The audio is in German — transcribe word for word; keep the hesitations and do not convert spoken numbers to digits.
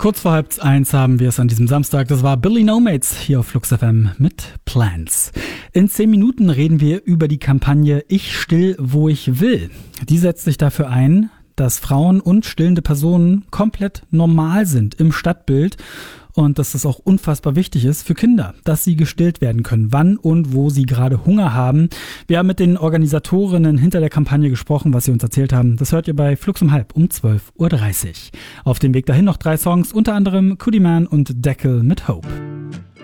Kurz vor halb eins haben wir es an diesem Samstag. Das war Billy Nomads hier auf Flux F M mit Plants. In zehn Minuten reden wir über die Kampagne Ich still, wo ich will. Die setzt sich dafür ein, dass Frauen und stillende Personen komplett normal sind im Stadtbild und dass das auch unfassbar wichtig ist für Kinder, dass sie gestillt werden können, wann und wo sie gerade Hunger haben. Wir haben mit den Organisatorinnen hinter der Kampagne gesprochen, was sie uns erzählt haben. Das hört ihr bei Flux um halb um zwölf Uhr dreißig. Auf dem Weg dahin noch drei Songs, unter anderem Cootie Man und Deckel mit Hope.